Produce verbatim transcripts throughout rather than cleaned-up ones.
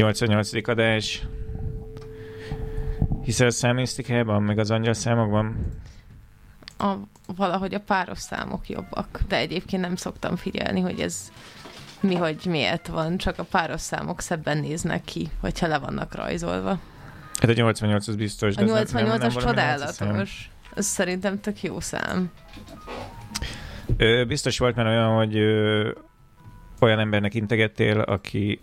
nyolcvannyolcadik adás. Hiszel a számisztikában, meg az angyalszámokban? A, valahogy a páros számok jobbak, de egyébként nem szoktam figyelni, hogy ez mi, hogy miért van, csak a páros számok szebben néznek ki, hogyha le vannak rajzolva. Hát a nyolcvannyolc az biztos. A nyolcvannyolcas csodálatos. Ez szerintem tök jó szám. Ö, biztos volt már olyan, hogy ö, olyan embernek integettél, aki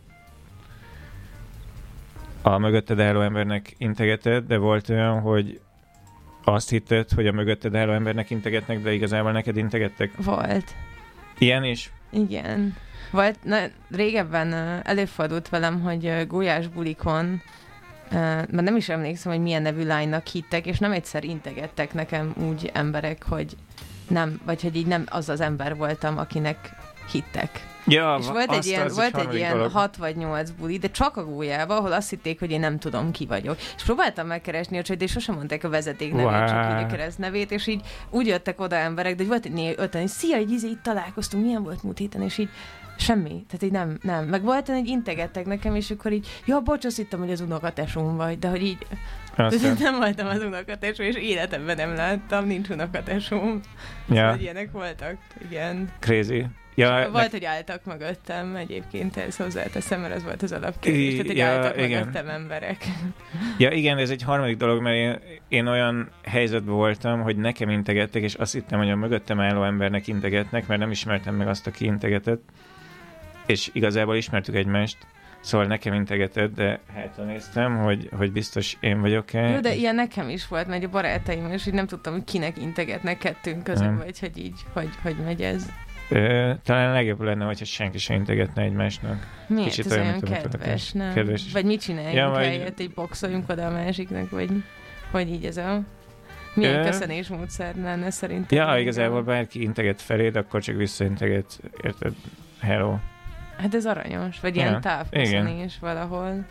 a mögötted álló embernek integetett, de volt olyan, hogy azt hitted, hogy a mögötted álló embernek integetnek, de igazából neked integettek? Volt. Ilyen is? Igen. Volt, na, régebben uh, előfordult velem, hogy uh, gulyás bulikon, uh, mert nem is emlékszem, hogy milyen nevű lánynak hittek, és nem egyszer integettek nekem úgy emberek, hogy nem, vagy hogy így nem az az ember voltam, akinek hittek. Ja, és volt egy ilyen, az volt egy ilyen dolog. hat vagy nyolc buli, de csak a gólyába, ahol azt hitték, hogy én nem tudom, ki vagyok. És próbáltam megkeresni a csajt, de sosem mondták a vezeték nevét, wow. Csak így a keresztnevét, és így úgy jöttek oda emberek, de volt egy négy öten, és szia, így, így találkoztunk, milyen volt múlt héten, és így semmi. Tehát így nem, nem. Meg voltan, hogy integettek nekem, és akkor így, ja, bocs, azt hittem, hogy az unokatesóm vagy, de hogy így de nem voltam az unokatesó, és életemben nem láttam, nincs unokatesóm. Ja. Szóval ilyenek voltak, igen. Crazy. Ja, volt, ne... hogy álltak mögöttem, egyébként ezt hozzáteszem, mert ez volt az alapkérdés, tehát, hogy ja, álltak igen. mögöttem emberek. Ja, igen, ez egy harmadik dolog, mert én, én olyan helyzetben voltam, hogy nekem integettek, és azt hittem, hogy a mögöttem álló embernek integetnek, mert nem ismertem meg azt, aki integetett, és igazából ismertük egymást, szóval nekem integetett, de hátra néztem, hogy, hogy biztos én vagyok-e. Jó, de ilyen nekem is volt, mert a barátaim, és így nem tudtam, hogy kinek integetnek kettőnk között, vagy hogy így, hogy, hogy megy ez. Ö, talán legjobb lenne, hogyha senki se integetne egymásnak. Miért? Kicsit ez olyan, olyan mint kedves, nem? Kedves. Vagy mit csináljunk ja, helyett, így boxoljunk oda a másiknak, vagy hogy így ez a... Milyen Ö... köszönésmódszer lenne szerintem? Ja, igazából bárki integet feléd, akkor csak visszainteget, érted? Hello. Hát ez aranyos, vagy ja, ilyen távköszönés valahol.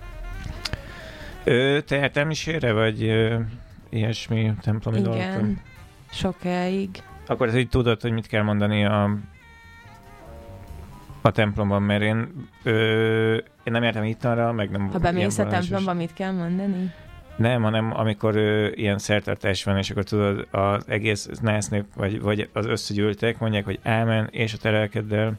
Ö, te elmisére, vagy ö, ilyesmi templomi dolgokon? Igen, sokáig. Akkor így tudod, hogy mit kell mondani a, a templomban, mert én, ö, én nem értem hittanra, meg nem... Ha bemész a templomban, mit kell mondani? Nem, hanem amikor ö, ilyen szertartás van, és akkor tudod, az egész nász nép, vagy, vagy az összegyűltek, mondják, hogy ámen, és a te lelkeddel,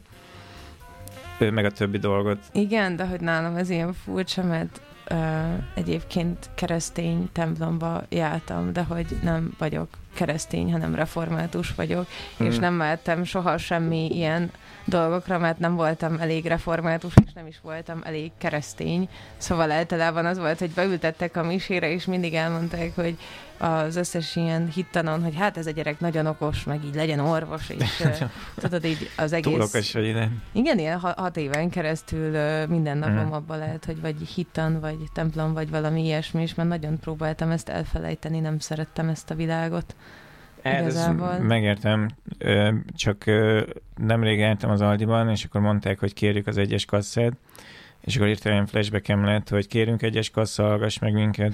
ö, meg a többi dolgot. Igen, de hogy nálam ez ilyen furcsa, mert ö, egyébként keresztény templomba jártam, de hogy nem vagyok keresztény, hanem református vagyok, hmm. és nem mehettem soha semmi ilyen dolgokra, mert nem voltam elég református, és nem is voltam elég keresztény. Szóval általában az volt, hogy beültettek a misére, és mindig elmondták, hogy az összes ilyen hittanon, hogy hát ez a gyerek nagyon okos, meg így legyen orvos, és tudod így az egész... Túl okos vagy ide. Igen, ilyen hat éven keresztül minden napom hmm. abban lehet, hogy vagy hittan, vagy templom, vagy valami ilyesmi, és már nagyon próbáltam ezt elfelejteni, nem szerettem ezt a világot. Igazából. Megértem, csak nemrég jártam az Aldiban, és akkor mondták, hogy kérjük az egyes kasszát, és akkor hirtelen flashbackem lett, hogy kérünk egyes kassa, hallgass meg minket.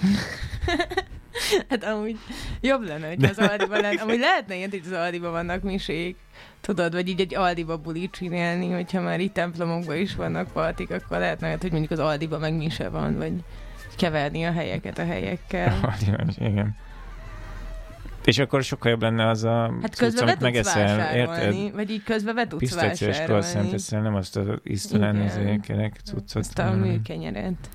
Hát amúgy jobb lenne, hogyha az Aldiban lenne. Amúgy lehetne ilyen, hogy az Aldiban vannak misék, tudod, vagy így egy Aldiba bulit csinálni, hogyha már itt templomokban is vannak partik, akkor lehetne, hogy mondjuk az Aldiban meg mise van, vagy keverni a helyeket a helyekkel. Aldiban, igen. És akkor sokkal jobb lenne az a hát cucc, amit megeszel, érted? Vagy így közben be tudsz vásárolni. Pisztációs croissant eszel, nem azt az isztelen kerek cuccot. Azt a műkenyeret.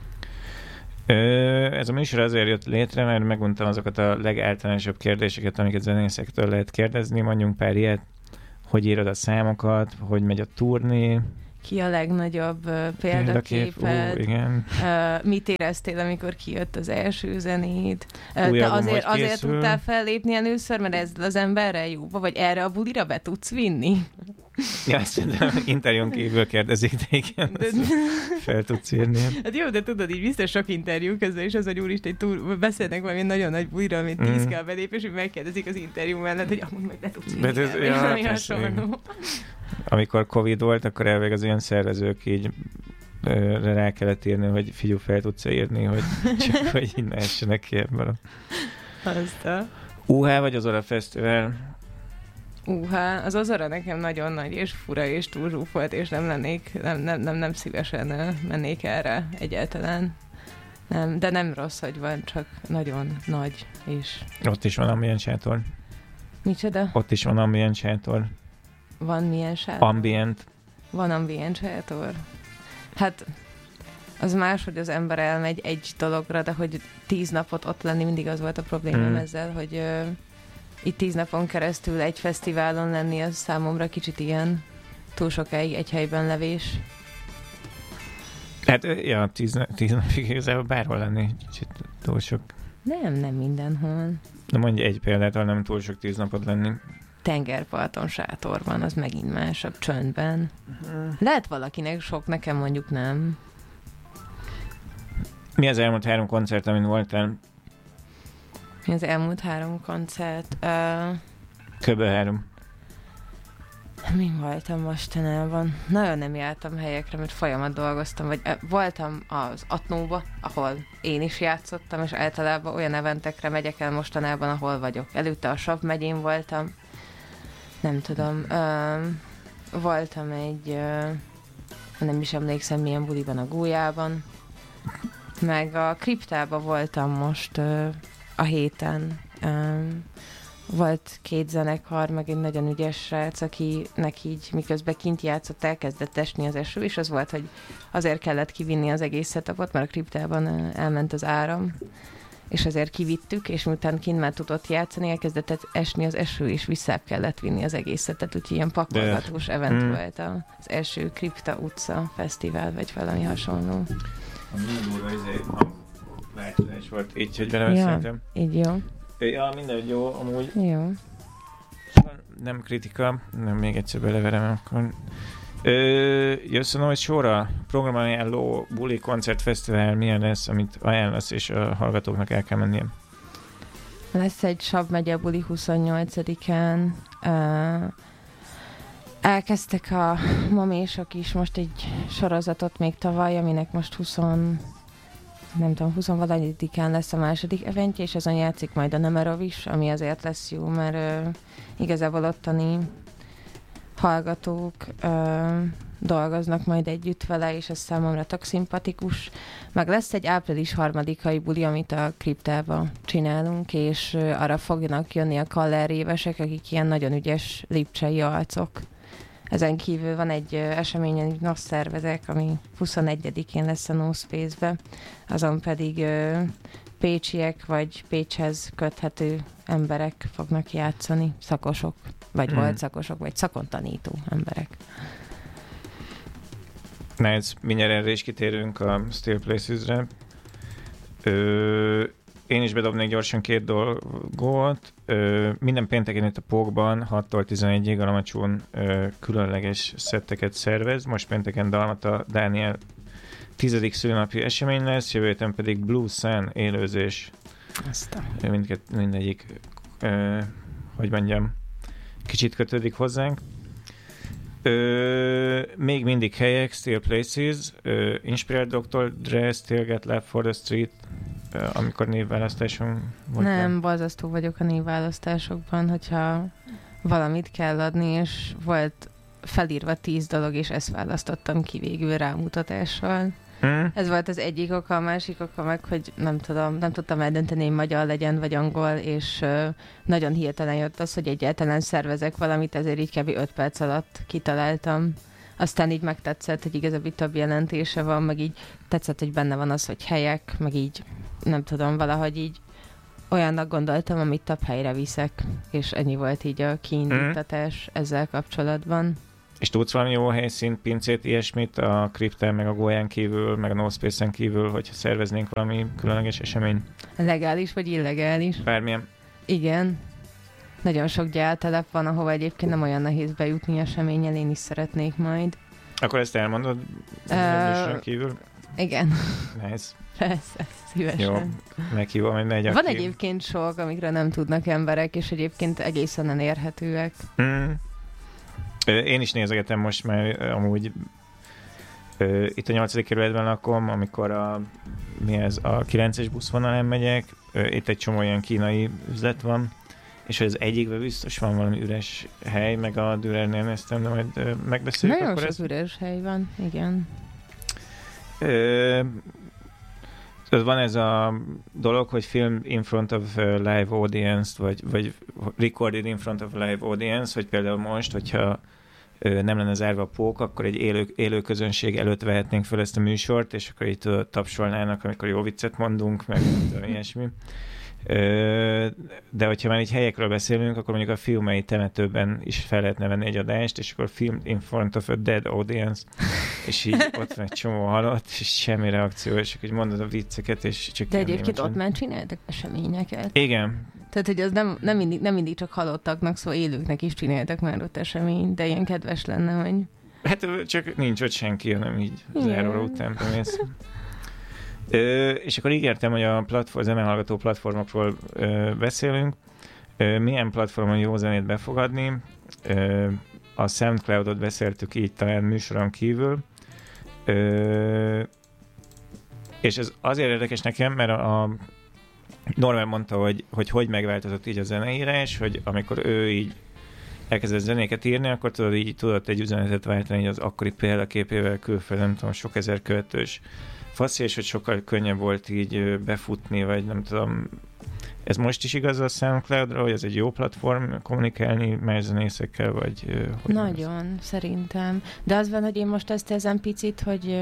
Ez a műsor azért jött létre, mert meguntam azokat a legáltalánosabb kérdéseket, amiket zenészektől lehet kérdezni. Mondjunk pár ilyet. Hogy írod a számokat? Hogy megy a turné? Ki a legnagyobb uh, példaképed? Ú, igen. Uh, mit éreztél, amikor kijött az első zenét? Uh, te azért, azért tudtál fellépni először, mert ezzel az emberrel jóba, vagy erre a bulira be tudsz vinni? Ja, szerintem interjún kívül kérdezik, de igen, fel tudsz írni. Hát jó, de tudod, így biztos sok interjú közben, és az, hogy úristen, túl, beszélnek valami nagyon nagy bulira, amit tíz kell belép, és megkérdezik az interjú mellett, hogy amúgy meg be tudsz vinni. Ez, ja, hasonló. Amikor Covid volt, akkor elvég az olyan szervezők így ö, rá kellett írni, hogy figyelj, fel tudsz írni, hogy csak hogy így ne essenek ki ebből. Aztán. u há vagy az Ola Fesztivál? Uha, az Ozora nekem nagyon nagy és fura és túlzsúfolt, és nem lennék, nem, nem, nem, nem szívesen mennék erre egyáltalán. Nem, de nem rossz, hogy van, csak nagyon nagy, és... Ott is van ambient sátor. Micsoda? Ott is van ambient sátor. Van milyen sátor? Ambient. Van ambient sátor. Hát az más, hogy az ember elmegy egy dologra, de hogy tíz napot ott lenni, mindig az volt a problémám mm. ezzel, hogy uh, itt tíz napon keresztül egy fesztiválon lenni, az számomra kicsit ilyen túl sokáig egy helyben levés. Hát, ja, tíz, tíz napig igazából bárhol lenni, kicsit túl sok. Nem, nem mindenhol. De mondj egy példát, ha nem túl sok tíz napot lenni. Tengerparton sátorban, az megint másabb, csöndben. Uh-huh. Lehet valakinek sok, nekem mondjuk nem. Mi az elmúlt három koncert, amin voltál? Mi az elmúlt három koncert? Uh, Köbben három. Mi voltam mostanában? Nagyon nem jártam helyekre, mert folyamat dolgoztam, vagy uh, voltam az Atnóba, ahol én is játszottam, és általában olyan eventekre megyek el mostanában, ahol vagyok. Előtte a Sav megyén voltam, nem tudom, uh, voltam egy, uh, nem is emlékszem milyen buliban, a Gólyában, meg a Kriptában voltam most uh, a héten. Um, volt két zenekar, meg egy nagyon ügyes srác, akinek így miközben kint játszott, elkezdett esni az eső, és az volt, hogy azért kellett kivinni az egész setupot, mert a Kriptában uh, elment az áram, és azért kivittük, és miután kint már tudott játszani, elkezdett esni az eső, és visszább kellett vinni az egészet, úgyhogy ilyen pakolgatós De. event mm. volt az első Kripta utca fesztivál, vagy valami hasonló. A mindúrva izé változás volt, így, hogy beleveszéltem. Ja, így jó. Ja, minden jó, amúgy. Jó. Nem kritika, nem még egyszer beleverem, akkor... Ö, jössz a Noise Show-ra? Programajánló, buli, koncert, fesztivál, milyen lesz, amit ajánlasz, és a hallgatóknak el kell mennie? Lesz egy Sav megye buli huszonnyolcadikán. Uh, elkezdtek a mamésok is most egy sorozatot még tavaly, aminek most húsz, nem tudom, huszonvaladikán lesz a második eventje, és azon játszik majd a Nemerov is, ami azért lesz jó, mert uh, igazából ottani hallgatók uh, dolgoznak majd együtt vele, és ez számomra tök szimpatikus. Meg lesz egy április harmadikai buli, amit a Kriptába csinálunk, és uh, arra fognak jönni a Kaller évesek, akik ilyen nagyon ügyes lipcsei arcok. Ezen kívül van egy uh, eseményen, hogy NASZ szervezek, ami huszonegyedikén lesz a No Space-be, azon pedig uh, pécsiek vagy Pécshez köthető emberek fognak játszani, szakosok, vagy mm. volt szakosok, vagy szakon tanító emberek. Nice, mindjárt erre is kitérünk a Still Places-re. Ö, én is bedobnék gyorsan két dolgot. Ö, minden pénteken itt a Pókban hattól tizenegyig a Lamacsón ö, különleges szetteket szervez. Most pénteken Dalmata Dániel tizedik szülinapi esemény lesz, jövő héten pedig Blue Sun élőzés. Aztán. Mindkett, mindegyik, ö, hogy mondjam, kicsit kötődik hozzánk. Ö, még mindig helyek, Still Places, ö, Inspired doktor Dre, Still Get Left for the Street, ö, amikor névválasztáson voltam. Nem, borzasztó vagyok a névválasztásokban, hogyha valamit kell adni, és volt felírva tíz dolog, és ezt választottam ki végül rámutatással. Hmm. Ez volt az egyik oka, a másik oka meg, hogy nem tudom, nem tudtam eldönteni, hogy magyar legyen, vagy angol, és uh, nagyon hirtelen jött az, hogy egyáltalán szervezek valamit, ezért így kb. öt perc alatt kitaláltam. Aztán így megtetszett, hogy igazából több jelentése van, meg így tetszett, hogy benne van az, hogy helyek, meg így nem tudom, valahogy így olyannak gondoltam, amit több helyre viszek, és ennyi volt így a kiindítatás hmm. ezzel kapcsolatban. És tudsz valami jó helyszínt, pincét, ilyesmit a Kripten, meg a Gólyán kívül, meg a No Space-en kívül, hogyha szerveznénk valami különleges esemény? Legális vagy illegális? Bármilyen. Igen. Nagyon sok gyártelep van, ahova egyébként nem olyan nehéz bejutni eseményen, én is szeretnék majd. Akkor ezt elmondod? Uh, kívül? Igen. Nice. Persze, szívesen. Jó, meghívom, hogy megy. Van egyébként sok, amikre nem tudnak emberek, és egyébként egészen elérhetőek. Mm. Én is nézegetem most már amúgy ö, itt a nyolcadik kerületben lakom, amikor a, mi ez, a kilences buszvonalán megyek, ö, itt egy csomó ilyen kínai üzlet van, és hogy az egyikben biztos van valami üres hely, meg a Dürernél néztem, de majd ö, megbeszéljük. Nagyon akkor sok ezt. üres hely van, igen. Ö, van ez a dolog, hogy film in front of live audience, vagy, vagy recorded in front of live audience, hogy például most, hogyha nem lenne zárva a pók, akkor egy élő, élő közönség előtt vehetnénk fel ezt a műsort, és akkor itt tapsolnának, amikor jó viccet mondunk, meg ilyesmi. De hogyha már így helyekről beszélünk, akkor mondjuk a Fiumei temetőben is fel lehetne venni egy adást, és akkor film in front of a dead audience, és így ott van egy csomó halott, és semmi reakció, és akkor így mondod a vicceket, és csak... De egyébként ott már csináltak eseményeket. Igen. Tehát, hogy az nem, nem, mindig, nem mindig csak halottaknak, szóval élőknek is csináltak már ott eseményt, de ilyen kedves lenne, hogy... Hát csak nincs ott senki, hanem így záróra után bemész. Ö, és akkor ígértem, hogy a platform, zenehallgató platformokról ö, beszélünk. Ö, milyen platformon jó zenét befogadni? Ö, a SoundCloudot beszéltük így talán műsoron kívül. Ö, és ez azért érdekes nekem, mert a, a Norman mondta, hogy, hogy hogy megváltozott így a zeneírás, hogy amikor ő így elkezdett zenéket írni, akkor tudod, így tudott egy üzenetet váltani az akkori példaképével külföldön, nem tudom, sok ezer követős faszi, és hogy sokkal könnyebb volt így befutni, vagy nem tudom. Ez most is igaz a SoundCloud-ra, hogy ez egy jó platform kommunikálni más zenészekkel, vagy... Nagyon, az? Szerintem. De az van, hogy én most ezt érzem picit, hogy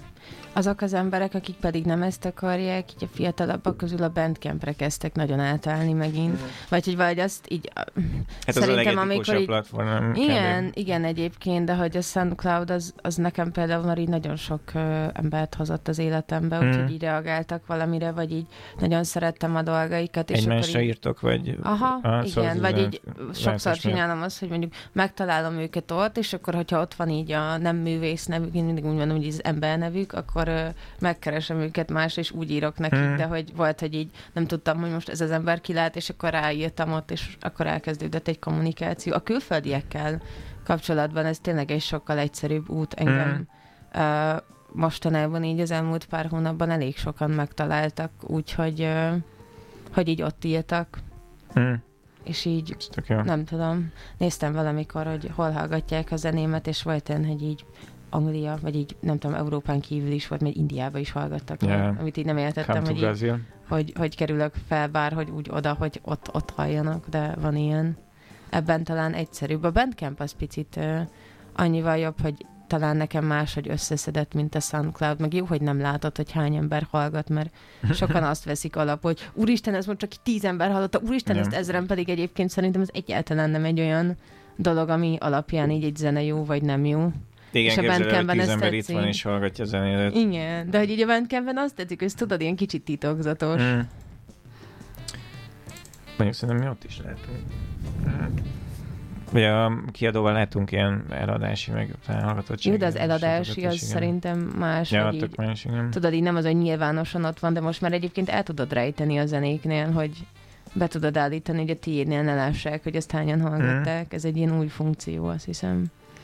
azok az emberek, akik pedig nem ezt akarják, így a fiatalabbak közül a Bandcampre kezdtek nagyon átállni megint. Mm. Vagy hogy vagy azt így... Hát szerintem, az amikor így... platform, nem igen, kell. igen egyébként, de hogy a SoundCloud az, az nekem például már így nagyon sok uh, embert hozott az életembe, mm. úgyhogy így reagáltak valamire, vagy így nagyon szerettem a dolgaikat. És egymásra így... írtok, vagy... Aha, ah, igen, szóval vagy így sokszor csinálom miatt. azt, hogy mondjuk megtalálom őket ott, és akkor, hogyha ott van így a nem művész nevük, én mindig úgy mondom, hogy az ember nevük, akkor megkeresem őket más, és úgy írok nekik, hmm. de hogy volt, hogy így nem tudtam, hogy most ez az ember kilát, és akkor ráírtam ott, és akkor elkezdődött egy kommunikáció. A külföldiekkel kapcsolatban ez tényleg egy sokkal egyszerűbb út engem. Hmm. Uh, mostanában így az elmúlt pár hónapban elég sokan megtaláltak, úgyhogy uh, hogy így ott írtak. Hmm. És így, nem tudom, néztem valamikor, hogy hol hallgatják a zenémet, és volt olyan, hogy így Anglia, vagy így nem tudom, Európán kívül is volt, mert Indiába is hallgattak, yeah. amit így nem értettem, hogy, így, hogy hogy kerülök fel, bár hogy úgy oda, hogy ott, ott halljanak, de van ilyen. Ebben talán egyszerűbb. A Bandcamp az picit uh, annyival jobb, hogy talán nekem máshogy összeszedett, mint a SoundCloud, meg jó, hogy nem látod, hogy hány ember hallgat, mert sokan azt veszik alap, hogy úristen, ez most csak tíz ember hallotta, úristen, yeah. ezt ezren, pedig egyébként szerintem ez egyáltalán nem egy olyan dolog, ami alapján így egy zene jó, vagy nem jó. Igen, képzeled, hogy tíz ember itt van és hallgatja a zenédet. Igen, de hogy így a Bandcampben azt tetszik, hogy tudod, ilyen kicsit titokzatos. Mm. Mondjuk szerintem mi ott is lehetünk. Vagy a kiadóval lehetünk ilyen eladási, meg hallgatottság. Jó, de az eladási az igen. szerintem más. Ja, így, más, igen. Tudod, így nem az, hogy nyilvánosan ott van, de most már egyébként el tudod rejteni a zenéknél, hogy be tudod állítani, hogy a tiédnél ne lássák, hogy ezt hányan hallgatták. Mm. Ez egy ilyen új funkció, azt hiszem.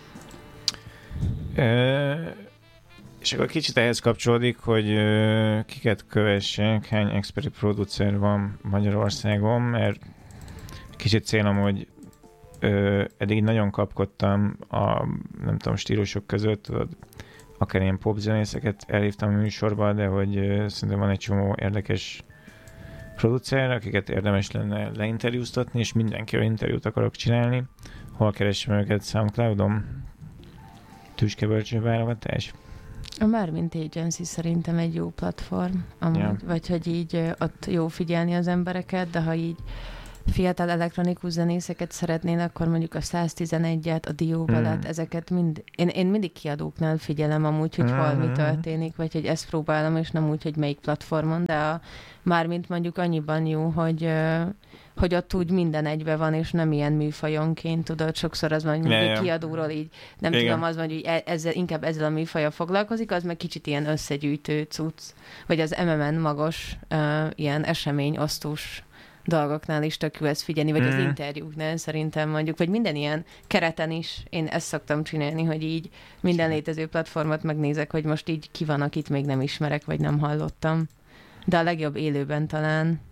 Ö, és akkor kicsit ehhez kapcsolódik, hogy ö, kiket kövessek, hány expert producer van Magyarországon, mert kicsit célom, hogy ö, eddig nagyon kapkodtam a nem tudom, stílusok között, tudod, akár ilyen popzenészeket elhívtam a műsorba, de hogy ö, szerintem van egy csomó érdekes producer, akiket érdemes lenne leinterjúztatni, és mindenkivel interjút akarok csinálni. Hol keresem őket? SoundCloudon? Tüskebölcső válogatás? A Marvin Agency szerintem egy jó platform, amúgy, yeah. vagy hogy így ott jó figyelni az embereket, de ha így fiatal elektronikus zenészeket szeretnének, akkor mondjuk a száztizenegyet, a Dióbelet, mm. ezeket mind... Én, én mindig kiadóknál figyelem amúgy, hogy mm. hol mi történik, vagy hogy ezt próbálom, és nem úgy, hogy melyik platformon, de a Mármint mondjuk annyiban jó, hogy, hogy ott úgy minden egybe van, és nem ilyen műfajonként, tudod, sokszor az van, hogy ja, ja. kiadóról így, nem igen. tudom, az van, hogy ezzel, inkább ezzel a műfajjal foglalkozik, az meg kicsit ilyen összegyűjtő cucc, vagy az em em en magos uh, ilyen eseményosztós dolgoknál is tök jó ezt figyelni, vagy mm. az interjúknál szerintem mondjuk, vagy minden ilyen kereten is, én ezt szoktam csinálni, hogy így minden létező platformot megnézek, hogy most így ki van, akit még nem ismerek, vagy nem hallottam. De a legjobb élőben talán,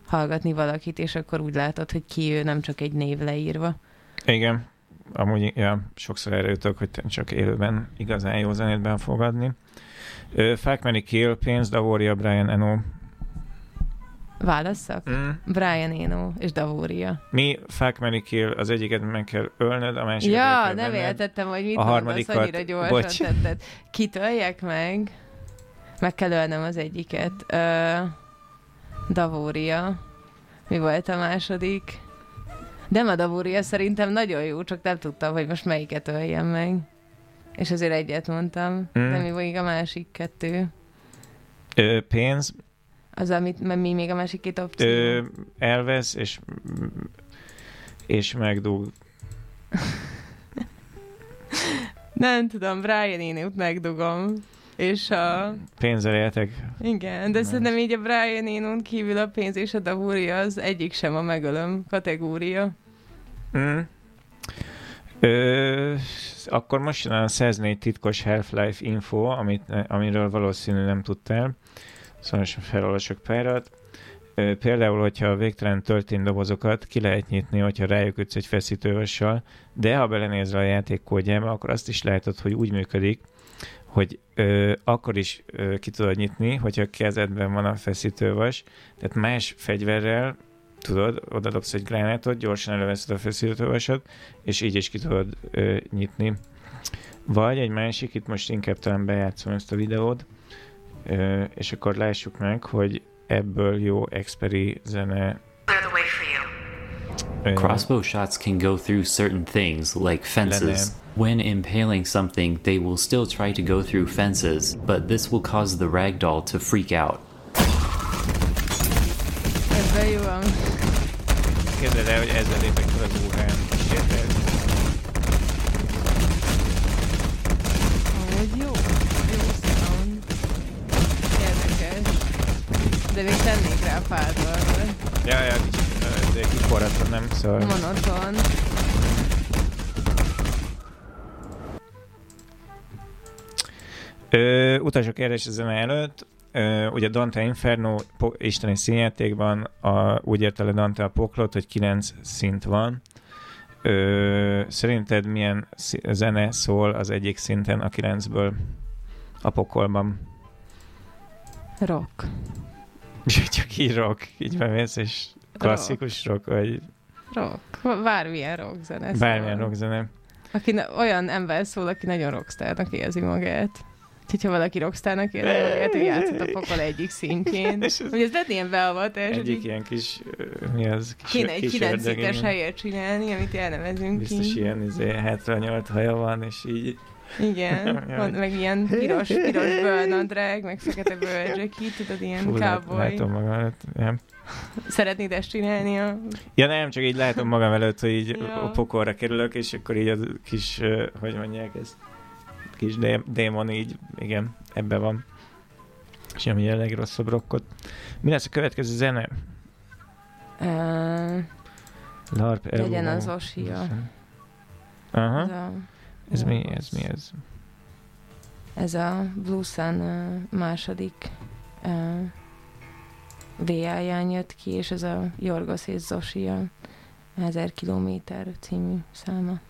hallgatni valakit, és akkor úgy látod, hogy ki ő, nem csak egy név leírva. Igen, amúgy ja, sokszor erre jutok, hogy csak élőben igazán jó zenét be fogadni. Fuck, Marry, Kill, pénz, Davoria, Brian Eno. Válasszak? Mm. Brian Eno és Davoria. Mi Fuck, Marry, Kill, az egyiket meg kell ölnöd, a másikat ja, kell nem benned. Értettem, hogy mit a mondasz, annyira gyorsan bocs. tetted. Kitöljek meg? Meg kell ölnem az egyiket. Uh, Davoria. Mi volt a második? De a Davoria szerintem nagyon jó, csak nem tudtam, hogy most melyiket öljem meg. És azért egyet mondtam. Mm. De mi volt a másik kettő? Ö, pénz. Az, amit mi még a másik két opció? Ö, elvesz, és és megdug. Nem tudom, Brian Eno-t megdugom. És a... Pénzzel éltek. Igen, de szerintem így a Brian Eno-n kívül a pénz és a Davoria az egyik sem a megölöm kategória. Mm. Ö, akkor most jön a száznégy titkos Half-Life info, amit, amiről valószínű nem tudtál. Szóval felolvasok párat. Ö, például, hogyha a végtelen töltény dobozokat ki lehet nyitni, hogyha rájuk ütsz egy feszítővassal, de ha belenézel a játék kódjába, akkor azt is látod, hogy úgy működik, hogy ö, akkor is ö, ki tudod nyitni, hogyha a kezedben van a feszítővas. Tehát más fegyverrel, tudod, oda dobsz egy gránátot, gyorsan előveszed a feszítővasat, és így is ki tudod ö, nyitni. Vagy egy másik, itt most inkább talán bejátszom ezt a videót, ö, és akkor lássuk meg, hogy ebből jó experi zene. Crossbow shots can go through certain things, like fences. Lenne. When impaling something, they will still try to go through fences, but this will cause the ragdoll to freak out. Ebben jó van. Képzeld el, hogy ezzel lépek fel az óhán. Amúgy jó. Jó sound. Érdekes. De még tennék rá pár dolgot. Ja, ja, kicsit, de kiforratlan, nem? Szóval... Monoton. Ö, utasok érdekes zene előtt, ö, ugye Dante Inferno po- isteni színjátékban a, úgy érte le Dante a poklot, hogy kilenc szint van. Ö, szerinted milyen sz- zene szól az egyik szinten a kilencből a pokolban? Rock. Csak így rock, így bemész, és klasszikus rock, vagy Rock. Bármilyen rock zene. bármilyen szól. rock zene. Aki na- olyan ember szól, aki nagyon rockstárnak érzi magát. Úgyhogy ha valaki rockstárnak érzi magát, ő játszott a pokol egyik szintjén. Hogy ez lett ilyen beavatás. Egyik ilyen kis, mi az? Kis, Kéne egy kis kilenc ördög, szintes igen. helyet csinálni, amit elnevezünk Biztos ki. ilyen izé, hátranyalt haja van, és így... Igen, van, meg ilyen piros, piros bőrnadrág, meg fekete bőrjacket, tudod, ilyen Fú, lát, cowboy. látom magam előtt. Ja. Szeretnéd ezt csinálni a... ja nem, csak így látom magam előtt, hogy így Ja. a pokolra kerülök, és akkor így a kis, uh, hogy mondják ezt, kis dé- démon így, igen, ebbe van. És ami a legrosszabb rockot. Mi lesz a következő zene? Uh, LARP, legyen Evo- az Osia. Aha. Ez a, Ez mi, ez mi ez? ez a Blue Sun uh, második uh, vé á-ján jött ki, és ez a Jorgos és Zosia ezer kilométer című száma.